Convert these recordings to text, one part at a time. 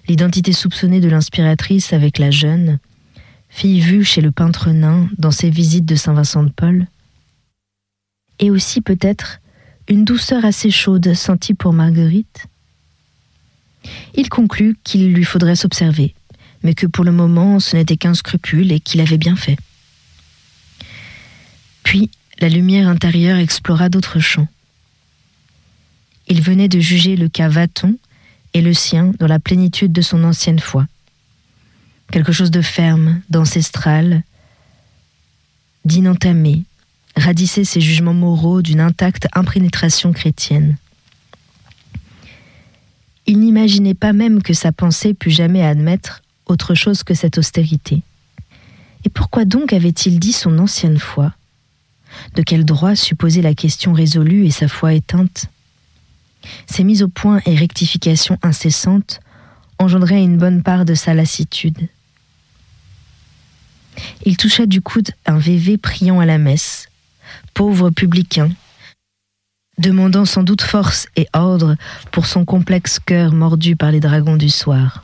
l'identité soupçonnée de l'inspiratrice avec la jeune, fille vue chez le peintre nain dans ses visites de Saint-Vincent-de-Paul, et aussi peut-être une douceur assez chaude sentie pour Marguerite. Il conclut qu'il lui faudrait s'observer, mais que pour le moment ce n'était qu'un scrupule et qu'il avait bien fait. Puis la lumière intérieure explora d'autres champs. Il venait de juger le cas Vathon et le sien dans la plénitude de son ancienne foi. Quelque chose de ferme, d'ancestral, d'inentamé, radissait ses jugements moraux d'une intacte impénétration chrétienne. Il n'imaginait pas même que sa pensée pût jamais admettre autre chose que cette austérité. Et pourquoi donc avait-il dit son ancienne foi ? De quel droit supposer la question résolue et sa foi éteinte ? Ces mises au point et rectifications incessantes engendraient une bonne part de sa lassitude. Il toucha du coude un vévé priant à la messe, pauvre publicain, demandant sans doute force et ordre pour son complexe cœur mordu par les dragons du soir.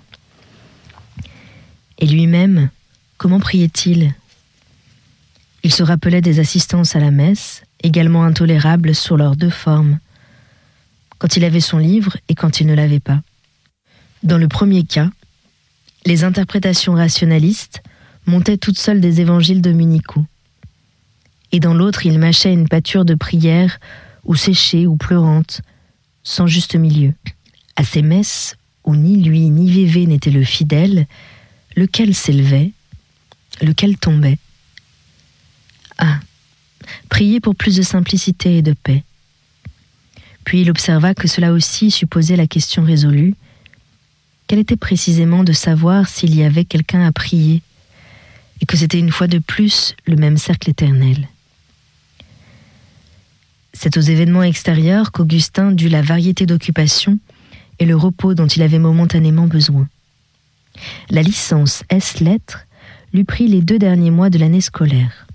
Et lui-même, comment priait-il ? Il se rappelait des assistances à la messe, également intolérables sur leurs deux formes, quand il avait son livre et quand il ne l'avait pas. Dans le premier cas, les interprétations rationalistes montaient toutes seules des évangiles dominicaux. Et dans l'autre, il mâchait une pâture de prière, ou séchée ou pleurante, sans juste milieu. À ces messes, où ni lui ni Vévé n'était le fidèle, lequel s'élevait, lequel tombait. Ah, prier pour plus de simplicité et de paix. Puis il observa que cela aussi supposait la question résolue, quelle était précisément de savoir s'il y avait quelqu'un à prier, et que c'était une fois de plus le même cercle éternel. C'est aux événements extérieurs qu'Augustin dut la variété d'occupations et le repos dont il avait momentanément besoin. La licence ès-lettres lui prit les 2 derniers mois de l'année scolaire.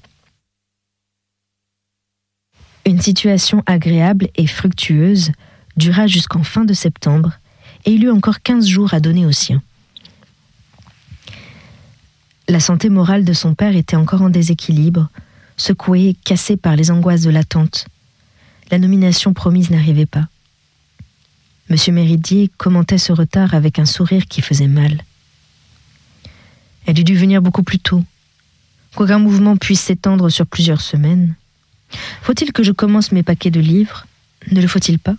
Une situation agréable et fructueuse dura jusqu'en fin de septembre et il eut encore 15 jours à donner aux siens. La santé morale de son père était encore en déséquilibre, secouée, cassée par les angoisses de l'attente. La nomination promise n'arrivait pas. M. Méridier commentait ce retard avec un sourire qui faisait mal. Elle eût dû venir beaucoup plus tôt. Quoiqu'un mouvement puisse s'étendre sur plusieurs semaines. Faut-il que je commence mes paquets de livres ? Ne le faut-il pas ?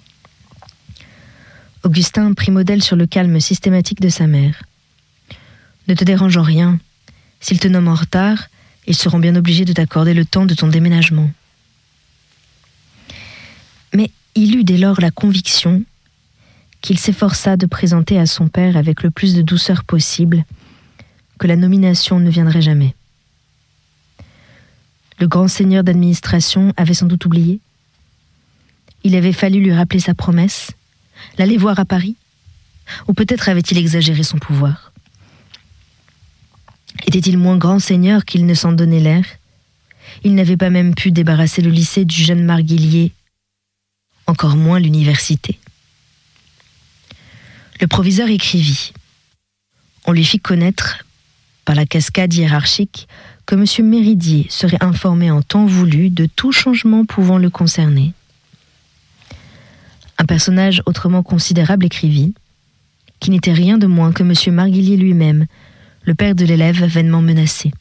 Augustin prit modèle sur le calme systématique de sa mère. Ne te dérange en rien. S'ils te nomment en retard, ils seront bien obligés de t'accorder le temps de ton déménagement. Mais il eut dès lors la conviction qu'il s'efforça de présenter à son père avec le plus de douceur possible que la nomination ne viendrait jamais. Le grand seigneur d'administration avait sans doute oublié. Il avait fallu lui rappeler sa promesse, l'aller voir à Paris, ou peut-être avait-il exagéré son pouvoir. Était-il moins grand seigneur qu'il ne s'en donnait l'air ? Il n'avait pas même pu débarrasser le lycée du jeune Marguillier, encore moins l'université. Le proviseur écrivit. On lui fit connaître, par la cascade hiérarchique, que M. Méridier serait informé en temps voulu de tout changement pouvant le concerner. Un personnage autrement considérable écrivit, qui n'était rien de moins que M. Marguillier lui-même, le père de l'élève vainement menacé.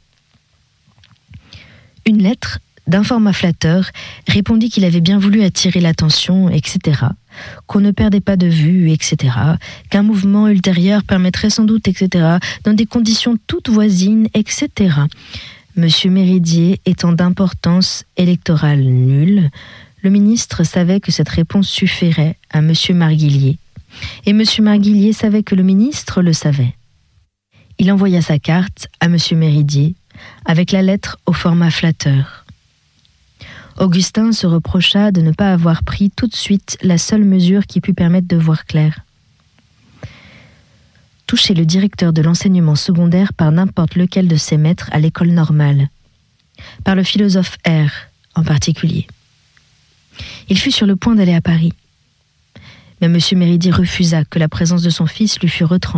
Une lettre, d'un format flatteur, répondit qu'il avait bien voulu attirer l'attention, etc., qu'on ne perdait pas de vue, etc., qu'un mouvement ultérieur permettrait sans doute, etc., dans des conditions toutes voisines, etc. M. Méridier étant d'importance électorale nulle, le ministre savait que cette réponse suffirait à M. Marguillier, et M. Marguillier savait que le ministre le savait. Il envoya sa carte à M. Méridier, avec la lettre au format flatteur. Augustin se reprocha de ne pas avoir pris tout de suite la seule mesure qui put permettre de voir clair. Toucher le directeur de l'enseignement secondaire par n'importe lequel de ses maîtres à l'école normale, par le philosophe R en particulier. Il fut sur le point d'aller à Paris, mais M. Méridier refusa que la présence de son fils lui fût retranchée.